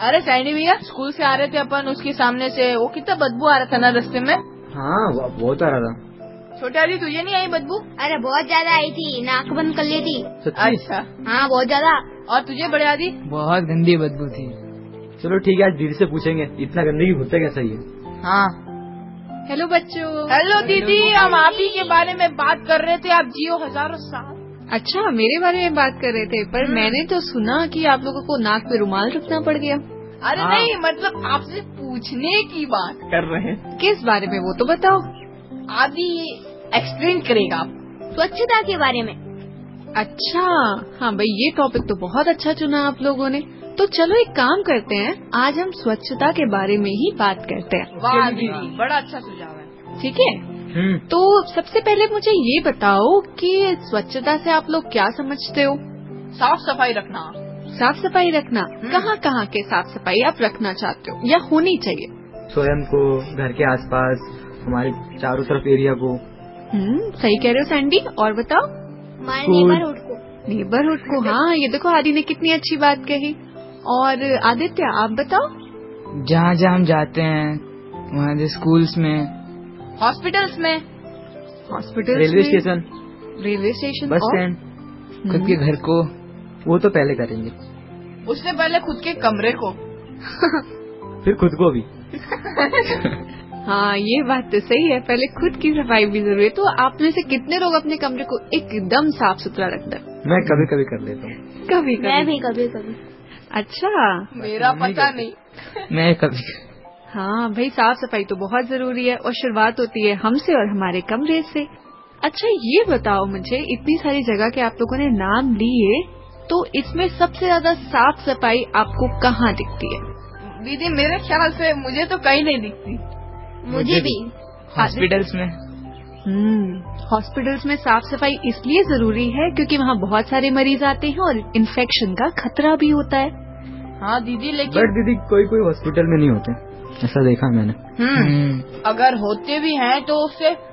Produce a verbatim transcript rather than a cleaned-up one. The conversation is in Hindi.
अरे सैनी भैया, स्कूल से आ रहे थे अपन, उसके सामने से वो कितना बदबू आ रहा था ना रास्ते में। हाँ बहुत आ रहा था। छोटे आदि तुझे नहीं आई बदबू? अरे बहुत ज्यादा आई थी, नाक बंद कर ली थी। अच्छा हाँ बहुत ज्यादा। और तुझे बड़े आदि? बहुत गंदी बदबू थी। चलो ठीक है, आज दीदी से पूछेंगे इतना गंदगी होता कैसा ही है। हाँ। हेलो बच्चों। हेलो दीदी, हम आप ही के बारे में बात कर रहे थे, आप जियो हजारों साल। अच्छा, मेरे बारे में बात कर रहे थे, पर मैंने तो सुना कि आप लोगों को नाक पे रुमाल रखना पड़ गया। अरे हाँ। नहीं, मतलब आपसे पूछने की बात कर रहे हैं। किस बारे में वो तो बताओ। आदि एक्सप्लेन करेगा आप। स्वच्छता के बारे में। अच्छा हाँ भाई, ये टॉपिक तो बहुत अच्छा चुना आप लोगों ने। तो चलो एक काम करते हैं, आज हम स्वच्छता के बारे में ही बात करते हैं। वाह दीदी, बड़ा अच्छा सुझाव है। ठीक है, तो सबसे पहले मुझे ये बताओ कि स्वच्छता से आप लोग क्या समझते हो? साफ सफाई रखना। साफ सफाई रखना, कहाँ कहाँ के साफ सफाई आप रखना चाहते हो या होनी चाहिए? स्वयं को, घर के आसपास, हमारे चारों तरफ एरिया को। हम्म, सही कह रहे हो सैंडी। और बताओ? हमारे नेबरहुड को। नेबरहुड को, हाँ ये देखो आदि ने कितनी अच्छी बात कही। और आदित्य आप बताओ? जहाँ जहाँ हम जाते हैं वहाँ से, स्कूल्स में, हॉस्पिटल्स में, hospitals, railway station, railway station, bus stand, खुद के घर को। वो तो पहले करेंगे। उससे पहले खुद के कमरे को फिर खुद को भी। हाँ ये बात तो सही है, पहले खुद की सफाई भी जरूरी है। तो आप में से कितने लोग अपने कमरे को एकदम साफ सुथरा रखते हैं? मैं कभी कभी कर लेता हूँ। कभी कभी मैं भी कभी कभी। अच्छा, मेरा पता नहीं। मैं कभी। हाँ भाई, साफ सफाई तो बहुत जरूरी है और शुरुआत होती है हमसे और हमारे कमरे से। अच्छा ये बताओ मुझे, इतनी सारी जगह के आप लोगों ने नाम लिए, तो इसमें सबसे ज्यादा साफ सफाई आपको कहाँ दिखती है? दीदी मेरे ख्याल से मुझे तो कहीं नहीं दिखती। मुझे भी हॉस्पिटल्स में। हम्म, हॉस्पिटल्स में साफ सफाई इसलिए जरूरी है क्योंकि वहाँ बहुत सारे मरीज आते हैं और इन्फेक्शन का खतरा भी होता है। हाँ दीदी, लेकिन बट दीदी कोई कोई हॉस्पिटल में नहीं होते, ऐसा देखा मैंने। हम्म, अगर होते भी हैं तो उससे